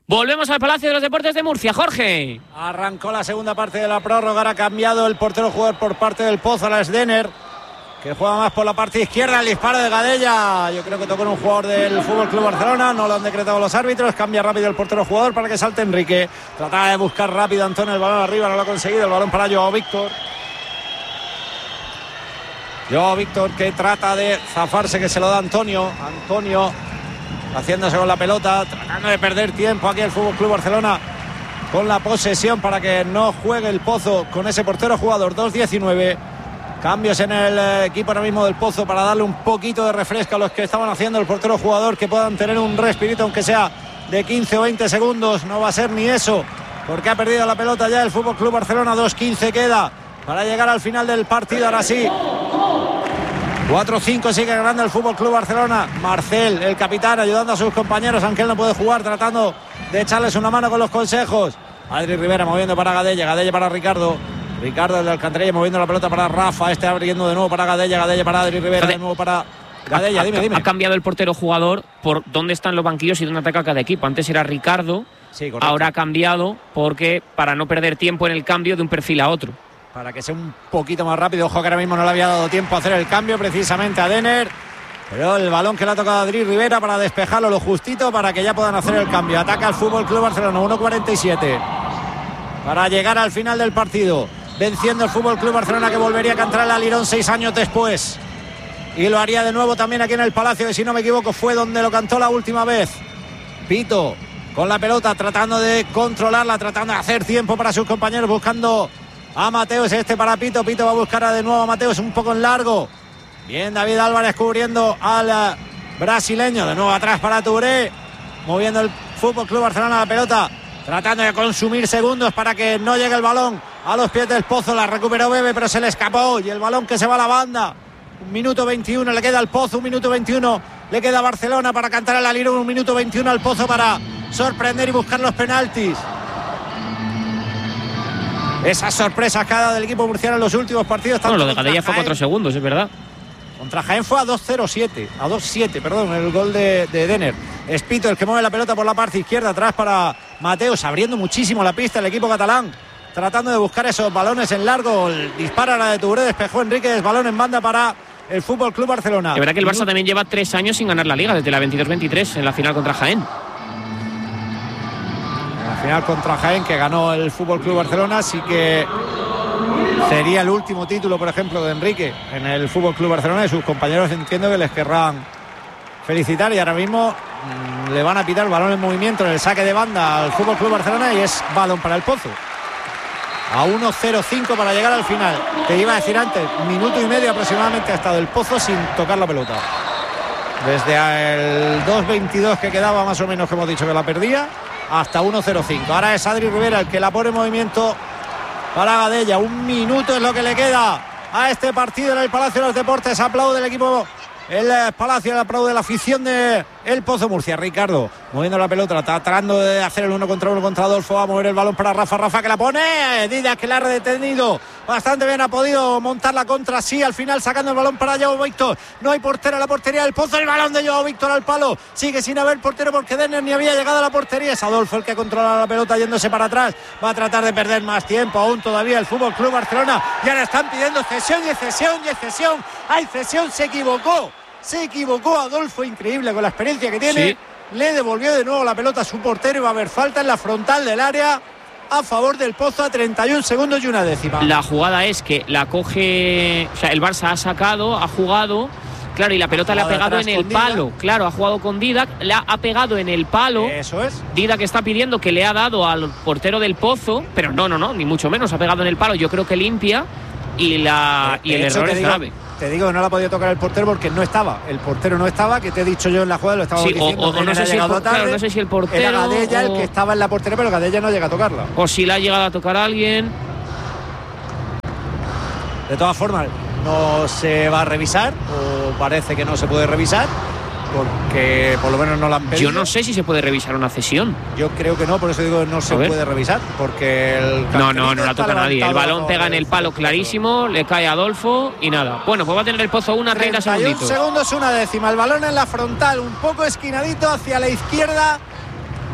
Volvemos al Palacio de los Deportes de Murcia, Jorge. Arrancó la segunda parte de la prórroga, ahora ha cambiado el portero jugador por parte del Pozo, la Sdener, que juega más por la parte izquierda. El disparo de Gadella, yo creo que tocó en un jugador del Fútbol Club Barcelona, no lo han decretado los árbitros. Cambia rápido el portero jugador para que salte Enrique. Trataba de buscar rápido Antonio el balón arriba, no lo ha conseguido. El balón para Joao Víctor. Joao Víctor que trata de zafarse, que se lo da Antonio haciéndose con la pelota, tratando de perder tiempo aquí el Fútbol Club Barcelona con la posesión para que no juegue el Pozo con ese portero jugador. 2-19. Cambios en el equipo ahora mismo del Pozo para darle un poquito de refresco a los que estaban haciendo el portero jugador, que puedan tener un respirito aunque sea de 15 o 20 segundos. No va a ser ni eso, porque ha perdido la pelota ya el Fútbol Club Barcelona. 2-15 queda para llegar al final del partido. Ahora sí, 4-5 sigue ganando el Fútbol Club Barcelona. Marcel, el capitán, ayudando a sus compañeros, aunque él no puede jugar, tratando de echarles una mano con los consejos. Adri Rivera moviendo para Gadella para Ricardo, el de Alcantarilla moviendo la pelota para Rafa, abriendo de nuevo para Gadella para Adri Rivera, de nuevo para Gadella. Dime. Ha cambiado el portero jugador por dónde están los banquillos y dónde ataca cada equipo. Antes era Ricardo, sí, ahora ha cambiado porque para no perder tiempo en el cambio de un perfil a otro, para que sea un poquito más rápido. Ojo que ahora mismo no le había dado tiempo a hacer el cambio precisamente a Denner, pero el balón que le ha tocado a Adri Rivera para despejarlo lo justito para que ya puedan hacer el cambio. Ataca el Fútbol Club Barcelona, 1:47 para llegar al final del partido, venciendo el Fútbol Club Barcelona, que volvería a cantar el Alirón 6 años después, y lo haría de nuevo también aquí en el Palacio, que si no me equivoco fue donde lo cantó la última vez. Pito con la pelota, tratando de controlarla, tratando de hacer tiempo para sus compañeros, buscando a Mateos, para Pito. Pito va a buscar de nuevo a Mateos, un poco en largo. Bien, David Álvarez cubriendo al brasileño. De nuevo atrás para Touré, moviendo el Fútbol Club Barcelona la pelota, tratando de consumir segundos para que no llegue el balón a los pies del Pozo. La recuperó Bebe, pero se le escapó, y el balón que se va a la banda. 1:21 le queda al Pozo, 1:21 le queda a Barcelona para cantar al Alirón, 1:21 al Pozo para sorprender y buscar los penaltis. Esas sorpresas que ha dado el equipo murciano en los últimos partidos. Lo de Gadella fue 4 segundos, es verdad. Contra Jaén fue a 2-7, perdón, el gol de Denner. Espito el que mueve la pelota por la parte izquierda, atrás para Mateos, abriendo muchísimo la pista el equipo catalán, tratando de buscar esos balones en largo. El disparo a la de Touré, despejó Enríquez, balón en banda para el Fútbol Club Barcelona. Es verdad que el Barça también lleva 3 años sin ganar la Liga, desde la 22-23 en la final contra Jaén. La final contra Jaén, que ganó el Fútbol Club Barcelona, así que sería el último título, por ejemplo, de Enrique en el Fútbol Club Barcelona, y sus compañeros entiendo que les querrán felicitar. Y ahora mismo le van a pitar balón en movimiento en el saque de banda al Fútbol Club Barcelona, y es balón para el Pozo. A 1:05 para llegar al final. Te iba a decir antes, 1 minuto y medio aproximadamente ha estado el Pozo sin tocar la pelota. Desde el 2:22 que quedaba, más o menos, que hemos dicho que la perdía, hasta 1:05. Ahora es Adri Rivera el que la pone en movimiento para Gadella. 1 minuto es lo que le queda a este partido en el Palacio de los Deportes. Aplaude el equipo, el Palacio, aplaude la afición de el Pozo Murcia. Ricardo moviendo la pelota, tratando de hacer el 1-1 contra Adolfo. Va a mover el balón para Rafa que la pone. Didac, que la ha detenido bastante bien, ha podido montar la contra, sí, al final sacando el balón para Joao Víctor. No hay portero en la portería del Pozo. El balón de Joao Víctor al palo, sigue sin haber portero porque Denner ni había llegado a la portería. Es Adolfo el que controla la pelota yéndose para atrás, va a tratar de perder más tiempo aún todavía el Fútbol Club Barcelona. Y ahora están pidiendo cesión. Hay cesión, se equivocó Adolfo, increíble con la experiencia que tiene, sí. Le devolvió de nuevo la pelota a su portero y va a haber falta en la frontal del área a favor del Pozo a 31 segundos y 1/10. La jugada es que la coge, o sea, el Barça ha sacado, ha jugado, claro, y la pelota le ha pegado en el palo. Claro, ha jugado con Didac, la ha pegado en el palo. Eso es. Didac está pidiendo que le ha dado al portero del Pozo, pero no, ni mucho menos, ha pegado en el palo. Yo creo que limpia y el error es grave. Te digo que no la ha podido tocar el portero porque no estaba. El portero no estaba, que te he dicho yo en la jugada, lo estaba diciendo. O no sé si tarde. No sé si el portero. Era Gadella el que estaba en la portería, pero Gadella no llega a tocarla. O si la ha llegado a tocar a alguien. De todas formas, no se va a revisar, o parece que no se puede revisar, porque por lo menos no la han pedido. Yo no sé si se puede revisar una cesión. Yo creo que no, por eso digo que no se puede revisar, porque no la toca nadie. El balón pega en el palo clarísimo, le cae a Adolfo y nada. Bueno, pues va a tener el Pozo 30 segunditos. 31 segundos, 1/10. El balón en la frontal, un poco esquinadito hacia la izquierda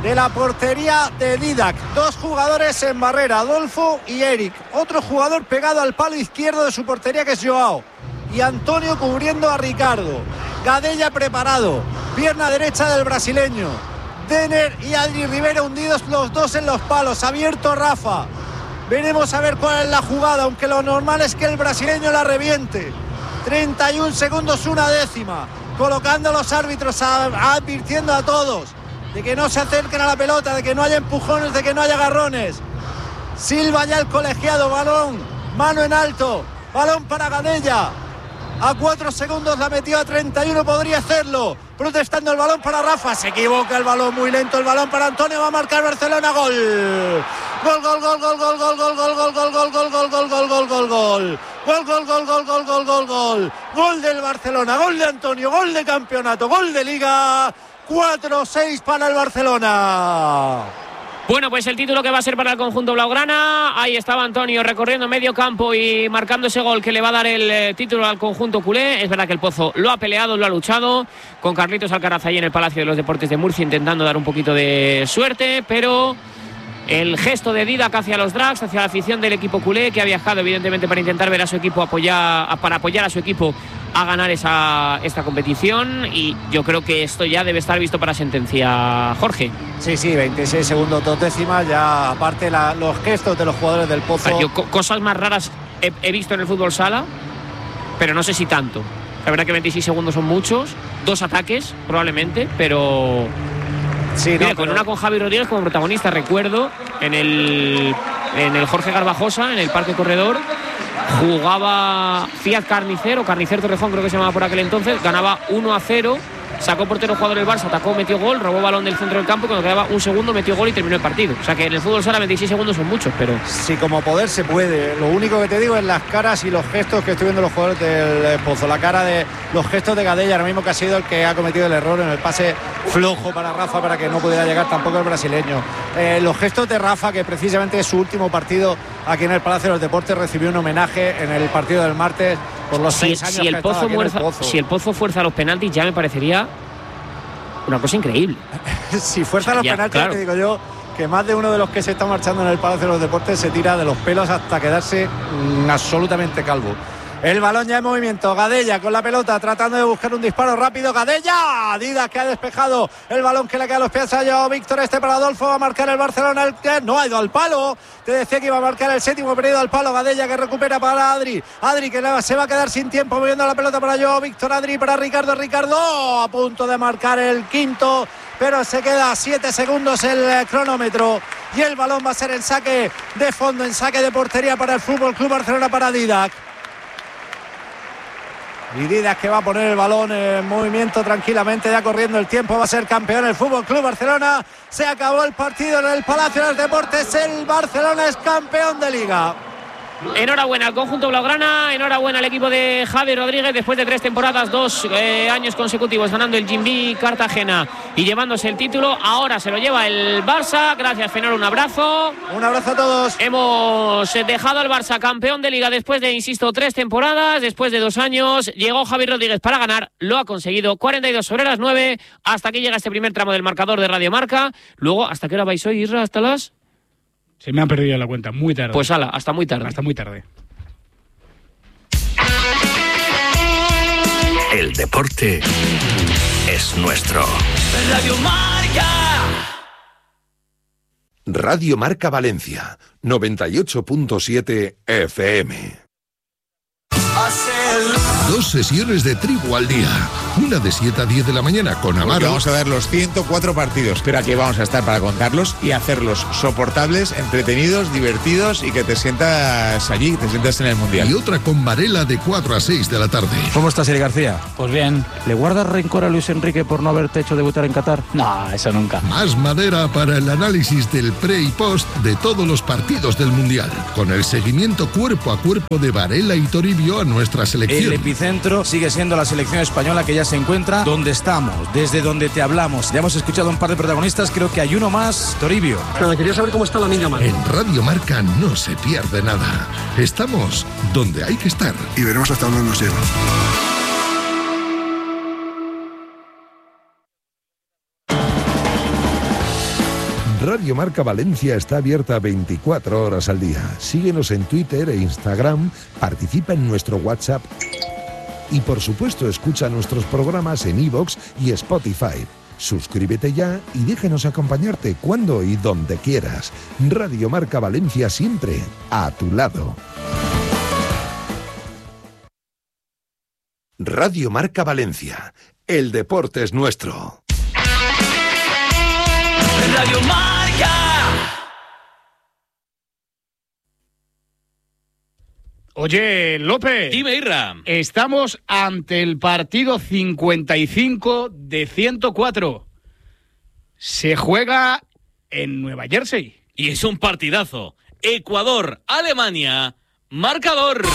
de la portería de Didac. 2 jugadores en barrera, Adolfo y Eric. Otro jugador pegado al palo izquierdo de su portería, que es Joao. Y Antonio cubriendo a Ricardo. Gadella preparado, pierna derecha del brasileño. Denner y Adri Rivera hundidos los dos en los palos. Abierto Rafa. Veremos a ver cuál es la jugada, aunque lo normal es que el brasileño la reviente. 31 segundos, 1/10. Colocando a los árbitros, advirtiendo a todos de que no se acerquen a la pelota, de que no haya empujones, de que no haya agarrones. Silva ya el colegiado, balón, mano en alto, balón para Gadella. A 4 segundos la metió, a 31 podría hacerlo. Protestando el balón para Rafa, se equivoca el balón, muy lento el balón para Antonio, va a marcar Barcelona, gol. Gol, gol, gol, gol, gol, gol, gol, gol, gol, gol, gol, gol, gol, gol, gol, gol, gol, gol. Gol, gol, gol, gol, gol, gol, gol, gol. Gol del Barcelona, gol de Antonio, gol de campeonato, gol de Liga. 4-6 para el Barcelona. Bueno, pues el título que va a ser para el conjunto blaugrana. Ahí estaba Antonio recorriendo medio campo y marcando ese gol que le va a dar el título al conjunto culé. Es verdad que el Pozo lo ha peleado, lo ha luchado, con Carlitos Alcaraz ahí en el Palacio de los Deportes de Murcia intentando dar un poquito de suerte, pero el gesto de Didac hacia los Drags, hacia la afición del equipo culé, que ha viajado evidentemente para intentar ver a su equipo para apoyar a su equipo a ganar esta competición, y yo creo que esto ya debe estar visto para sentencia, Jorge. Sí, 26 segundos, 2/10, ya aparte los gestos de los jugadores del Pozo. Yo cosas más raras he visto en el fútbol sala, pero no sé si tanto. La verdad que 26 segundos son muchos, 2 ataques probablemente, pero sí, mira, con Javi Rodríguez como protagonista. Recuerdo en el Jorge Garbajosa, en el Parque Corredor, jugaba Fiat Carnicer Torrejón, creo que se llamaba por aquel entonces, ganaba 1-0, sacó portero jugador del Barça, atacó, metió gol, robó balón del centro del campo, y cuando quedaba un segundo metió gol y terminó el partido. O sea que en el fútbol sala 26 segundos son muchos, pero sí, como poder se puede. Lo único que te digo es las caras y los gestos que estoy viendo los jugadores del Pozo. La cara de los gestos de Gadella ahora mismo, que ha sido el que ha cometido el error en el pase flojo para Rafa, para que no pudiera llegar tampoco el brasileño. Los gestos de Rafa, que precisamente es su último partido aquí en el Palacio de los Deportes, recibió un homenaje en el partido del martes por los 6 años si el Pozo fuerza a los penaltis, ya me parecería una cosa increíble. Si fuerza a los penaltis, claro. Te digo yo que más de uno de los que se está marchando en el Palacio de los Deportes se tira de los pelos hasta quedarse absolutamente calvo. El balón ya en movimiento, Gadella con la pelota tratando de buscar un disparo rápido. Gadella, Didac que ha despejado el balón que le queda a los pies a Joao Víctor. Para Adolfo, va a marcar el Barcelona, el que no ha ido al palo. Te decía que iba a marcar el 7º, pero ha ido al palo. Gadella que recupera para Adri que se va a quedar sin tiempo moviendo la pelota para Joao Víctor. Adri para Ricardo a punto de marcar el 5º, pero se queda a 7 segundos el cronómetro y el balón va a ser en saque de fondo, en saque de portería para el FC Barcelona, para Didac. Y Didac que va a poner el balón en movimiento tranquilamente, ya corriendo el tiempo, va a ser campeón el FC Barcelona. Se acabó el partido en el Palacio de los Deportes, el Barcelona es campeón de Liga. Enhorabuena al conjunto blaugrana, enhorabuena al equipo de Javi Rodríguez, después de 3 temporadas, 2 años consecutivos ganando el Jimby Cartagena y llevándose el título. Ahora se lo lleva el Barça. Gracias, Fenor, un abrazo. Un abrazo a todos. Hemos dejado al Barça campeón de Liga después de, insisto, 3 temporadas, después de 2 años. Llegó Javi Rodríguez para ganar, lo ha conseguido. 42:09. Hasta aquí llega este primer tramo del marcador de Radio Marca. Luego, ¿hasta qué hora vais hoy, Isra? ¿Hasta las...? Se me han perdido la cuenta, muy tarde. Pues ala, hasta muy tarde. Hasta muy tarde. El deporte es nuestro. Radio Marca. Radio Marca Valencia, 98.7 FM. 2 sesiones de tribu al día. Una de 7 a 10 de la mañana con Amaro. Porque vamos a ver los 104 partidos, pero aquí vamos a estar para contarlos y hacerlos soportables, entretenidos, divertidos y que te sientas allí, te sientas en el Mundial. Y otra con Varela de 4 a 6 de la tarde. ¿Cómo estás, Eli García? Pues bien. ¿Le guardas rencor a Luis Enrique por no haberte hecho debutar en Qatar? No, eso nunca. Más madera para el análisis del pre y post de todos los partidos del Mundial, con el seguimiento cuerpo a cuerpo de Varela y Toribio a nuestra selección. El epicentro sigue siendo la selección española, que ya se encuentra donde estamos, desde donde te hablamos. Ya hemos escuchado un par de protagonistas, creo que hay uno más, Toribio. Pero quería saber cómo está la niña madre. En Radio Marca no se pierde nada. Estamos donde hay que estar. Y veremos hasta dónde nos lleva. Radio Marca Valencia está abierta 24 horas al día. Síguenos en Twitter e Instagram, participa en nuestro WhatsApp y por supuesto escucha nuestros programas en iVoox y Spotify. Suscríbete ya y déjenos acompañarte cuando y donde quieras. Radio Marca Valencia, siempre a tu lado. Radio Marca Valencia. El deporte es nuestro. Radio Marca. Oye, López. Dime, Irra. Estamos ante el partido 55 de 104. Se juega en Nueva Jersey. Y es un partidazo. Ecuador, Alemania, marcador.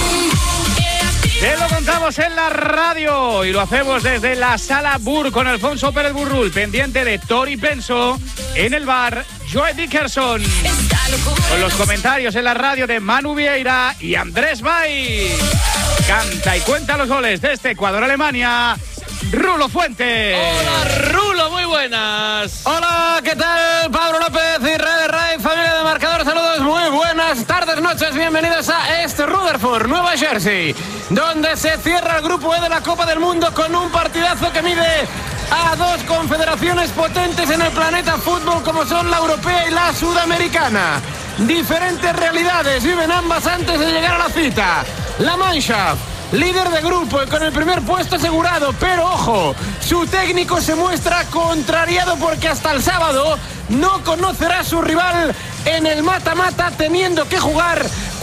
Te lo contamos en la radio y lo hacemos desde la Sala Bur con Alfonso Pérez Burrul, pendiente de Tori Penso, en el bar Joe Dickerson. Con los comentarios en la radio de Manu Vieira y Andrés Bay. Canta y cuenta los goles de este Ecuador-Alemania, Rulo Fuentes. Hola, Rulo, muy buenas. Hola, ¿qué tal? Pablo López y Ray, familia de Marcador, saludos, muy buenas tardes, noches, bienvenidos a Rutherford, Nueva Jersey, donde se cierra el grupo E de la Copa del Mundo con un partidazo que mide a dos confederaciones potentes en el planeta fútbol como son la europea y la sudamericana. Diferentes realidades viven ambas antes de llegar a la cita. La Mannschaft, líder de grupo y con el primer puesto asegurado, pero ojo, su técnico se muestra contrariado porque hasta el sábado no conocerá a su rival en el mata-mata, teniendo que jugar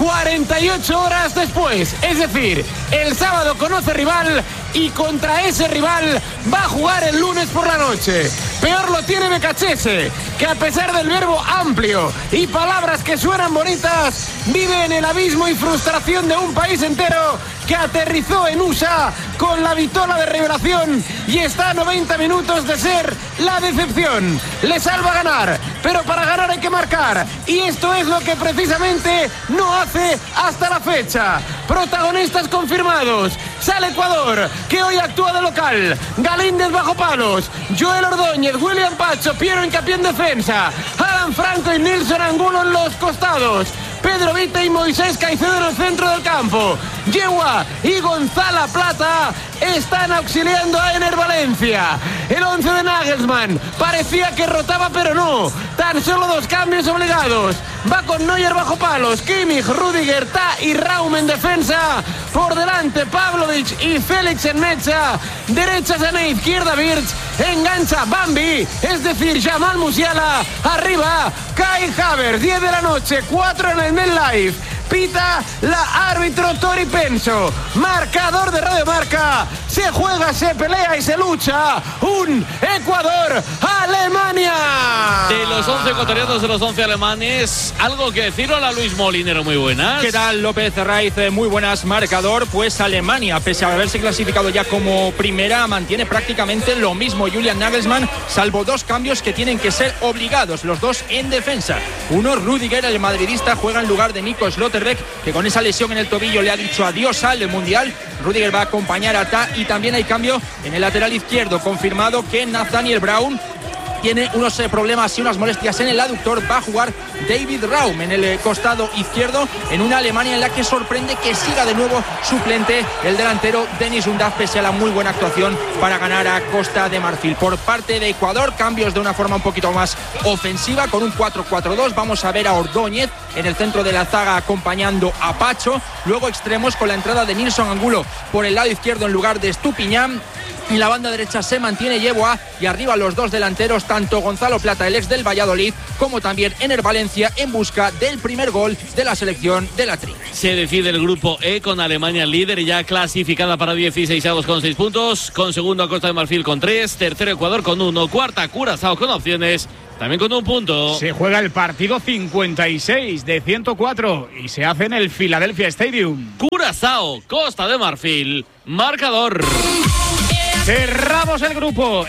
48 horas después. Es decir, el sábado conoce rival y contra ese rival va a jugar el lunes por la noche. Peor lo tiene Becachese, que a pesar del verbo amplio y palabras que suenan bonitas, vive en el abismo y frustración de un país entero que aterrizó en USA con la vitola de revelación y está a 90 minutos de ser la decepción. Le salva ganar, pero para ganar hay que marcar, y esto es lo que precisamente no hace hasta la fecha. Protagonistas confirmados: sale Ecuador, que hoy actúa de local, Galíndez bajo palos, Joel Ordóñez, William Pacho, Piero Hincapié en defensa, Alan Franco y Nilson Angulo en los costados, Pedro Vite y Moisés Caicedo en el centro del campo. Yewa y Gonzalo Plata están auxiliando a Ener Valencia. El 11 de Nagelsmann parecía que rotaba, pero no. Tan solo dos cambios obligados. Va con Neuer bajo palos, Kimmich, Rudiger, Ta y Raum en defensa. Por delante Pavlovic y Félix en mecha. Derecha Sané, izquierda Wirtz. Engancha Bambi, es decir, Jamal Musiala. Arriba Kai Havertz. 10 de la noche, 4 en el MetLife. Pita la árbitro Tori Penso. Marcador de Radio Marca. Se juega, se pelea y se lucha. Un Ecuador-Alemania. De los 11 ecuatorianos, de los 11 alemanes, algo que decir. Hola, Luis Molinero, muy buenas. ¿Qué tal, López Raiz? Muy buenas. Marcador, pues Alemania, pese a haberse clasificado ya como primera, mantiene prácticamente lo mismo Julian Nagelsmann, salvo dos cambios que tienen que ser obligados, los dos en defensa. Uno, Rudiger, el madridista, juega en lugar de Nico Schlotterbeck, que con esa lesión en el tobillo le ha dicho adiós al Mundial. Rudiger va a acompañar a Ta, y también hay cambio en el lateral izquierdo, confirmado que Nathaniel Brown tiene unos problemas y unas molestias en el aductor. Va a jugar David Raum en el costado izquierdo, en una Alemania en la que sorprende que siga de nuevo suplente el delantero Denis Undav, pese a la muy buena actuación para ganar a Costa de Marfil. Por parte de Ecuador, cambios de una forma un poquito más ofensiva con un 4-4-2. Vamos a ver a Ordóñez en el centro de la zaga acompañando a Pacho. Luego extremos con la entrada de Nilson Angulo por el lado izquierdo en lugar de Estupiñán. En la banda derecha se mantiene Yeboah, y arriba los dos delanteros, tanto Gonzalo Plata, el ex del Valladolid, como también Ener Valencia, en busca del primer gol de la selección de la Tri. Se decide el grupo E con Alemania líder y ya clasificada para 16avos con 6 puntos, con segundo a Costa de Marfil con 3, tercero Ecuador con 1, cuarta Curazao con opciones, también con 1 punto. Se juega el partido 56 de 104 y se hace en el Philadelphia Stadium. Curazao, Costa de Marfil, marcador. Cerramos el grupo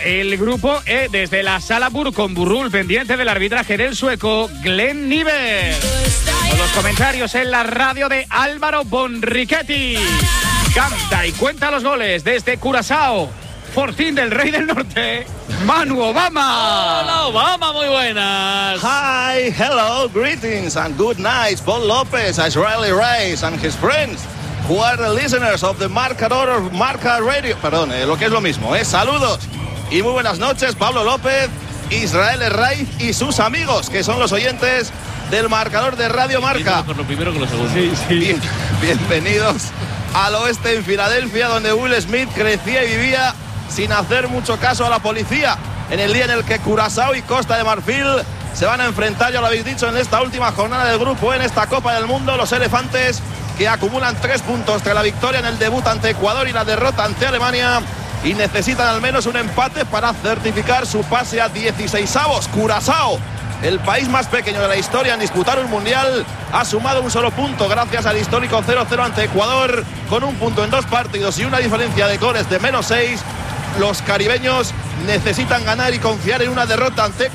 E desde la Sala Bur con Burrul, pendiente del arbitraje del sueco Glenn Niver. Con los comentarios en la radio de Álvaro Bonrichetti. Canta y cuenta los goles desde Curazao, Fortín del Rey del Norte, Manu Obama. Hola, Obama, muy buenas. Hi, hello, greetings and good night, Paul Lopez, Israeli Reyes and his friends, who are the listeners of the Marcador of Marca Radio. Perdón, lo que es lo mismo, saludos y muy buenas noches, Pablo López, Israel Reyes y sus amigos, que son los oyentes del Marcador de Radio Marca. Por lo primero que lo segundo. Sí. Bienvenidos al oeste en Filadelfia, donde Will Smith crecía y vivía sin hacer mucho caso a la policía, en el día en el que Curazao y Costa de Marfil se van a enfrentar, ya lo habéis dicho, en esta última jornada del grupo, en esta Copa del Mundo. Los elefantes, que acumulan 3 puntos tras la victoria en el debut ante Ecuador y la derrota ante Alemania, y necesitan al menos un empate para certificar su pase a 16avos. Curazao, el país más pequeño de la historia en disputar un mundial, ha sumado un solo punto gracias al histórico 0-0 ante Ecuador, con un punto en 2 partidos y una diferencia de goles de -6. Los caribeños necesitan ganar y confiar en una derrota ante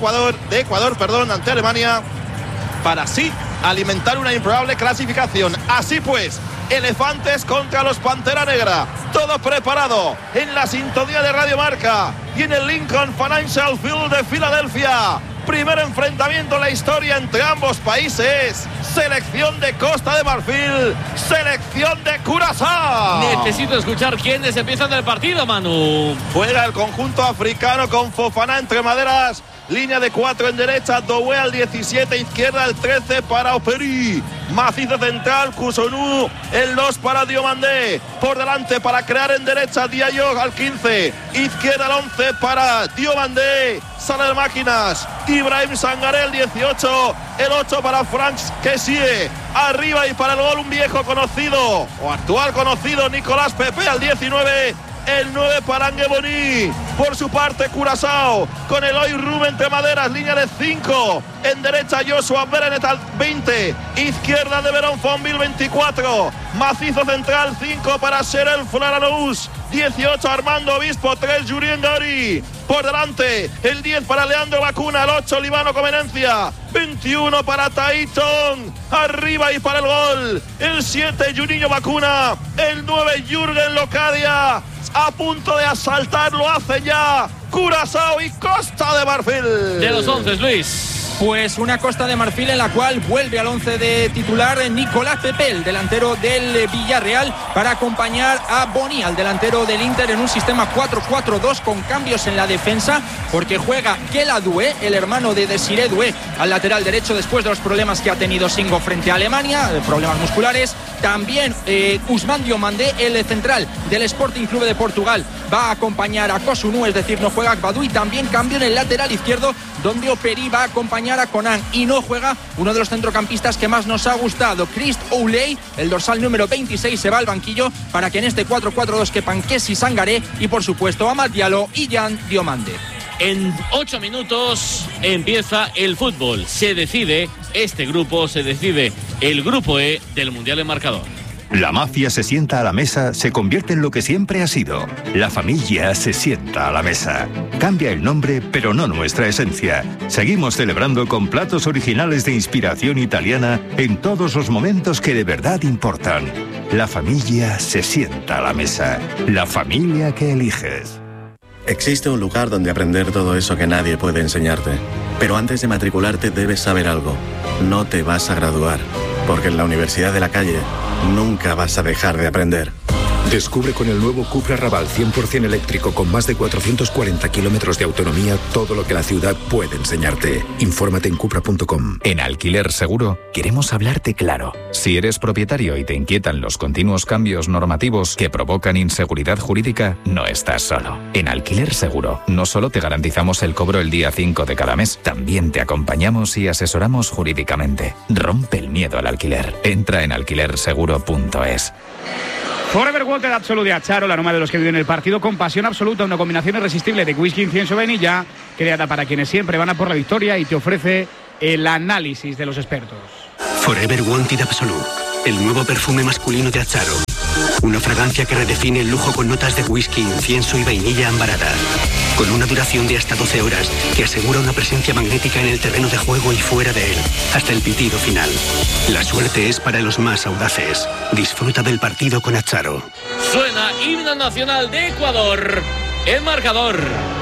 ante Alemania, para así alimentar una improbable clasificación. Así pues, elefantes contra los Pantera Negra, todo preparado en la sintonía de Radio Marca y en el Lincoln Financial Field de Filadelfia. Primer enfrentamiento en la historia entre ambos países. Selección de Costa de Marfil, selección de Curazao. Necesito escuchar quiénes empiezan el partido, Manu. Juega el conjunto africano con Fofana entre maderas. Línea de 4 en derecha, Doué al 17, izquierda el 13 para Operi. Macizo central, Coussonou, el 2 para Diomandé. Por delante para crear en derecha, Diallo al 15. Izquierda el 11 para Diomandé. Sala de máquinas, Ibrahim Sangaré el 18. El 8 para Franck Kessie. Arriba y para el gol un viejo conocido, o actual conocido, Nicolás Pepe al 19. El 9 para Angueboni. Por su parte, Curazao con Eloy Rubén entre maderas, línea de 5. En derecha, Joshua Berenet al 20. Izquierda de Verón Fonville 24. Macizo central 5 para Sherel Flaranous. 18 Armando Obispo, 3 Julien Gari. Por delante, el 10 para Leandro Bacuna, el 8 Líbano Comenencia. 21 para Taiton. Arriba y para el gol. El 7 Juninho Bacuna. El 9 Jürgen Locadia. A punto de asaltar, lo hace ya Curazao y Costa de Marfil. De los 11, Luis. Pues una Costa de Marfil en la cual vuelve al 11 de titular Nicolás Pepe, el delantero del Villarreal, para acompañar a Boni, al delantero del Inter, en un sistema 4-4-2 con cambios en la defensa, porque juega Kela Doué, el hermano de Desiré Doué, al lateral derecho después de los problemas que ha tenido Singo frente a Alemania, problemas musculares. También Ousmane Diomandé, el central del Sporting Clube de Portugal, va a acompañar a Coussonou, es decir, no juega Gbadou. Y también cambio en el lateral izquierdo, donde Operi va a acompañar a Conan, y no juega uno de los centrocampistas que más nos ha gustado, Christ Ouley, el dorsal número 26, se va al banquillo para que en este 4-4-2 quepan Kessie Sangaré y por supuesto Amad Diallo y Jan Diomandé. En 8 minutos empieza el fútbol. Se decide este grupo, se decide el grupo E del Mundial en Marcador. La mafia se sienta a la mesa, se convierte en lo que siempre ha sido. La familia se sienta a la mesa. Cambia el nombre, pero no nuestra esencia. Seguimos celebrando con platos originales de inspiración italiana en todos los momentos que de verdad importan. La familia se sienta a la mesa. La familia que eliges. Existe un lugar donde aprender todo eso que nadie puede enseñarte. Pero antes de matricularte debes saber algo. No te vas a graduar, porque en la Universidad de la Calle nunca vas a dejar de aprender. Descubre con el nuevo Cupra Raval 100% eléctrico con más de 440 kilómetros de autonomía todo lo que la ciudad puede enseñarte. Infórmate en Cupra.com. En Alquiler Seguro queremos hablarte claro. Si eres propietario y te inquietan los continuos cambios normativos que provocan inseguridad jurídica, no estás solo. En Alquiler Seguro no solo te garantizamos el cobro el día 5 de cada mes, también te acompañamos y asesoramos jurídicamente. Rompe el miedo al alquiler. Entra en alquilerseguro.es. Forever Walter Absolute de Acharo, el aroma de los que viven el partido con pasión absoluta, una combinación irresistible de whisky, incienso y vainilla, creada para quienes siempre van a por la victoria y te ofrece el análisis de los expertos. Forever Wanted Absolute, el nuevo perfume masculino de Acharo. Una fragancia que redefine el lujo con notas de whisky, incienso y vainilla ambarada. Con una duración de hasta 12 horas que asegura una presencia magnética en el terreno de juego y fuera de él, hasta el pitido final. La suerte es para los más audaces. Disfruta del partido con Acharo. Suena himno nacional de Ecuador. El Marcador.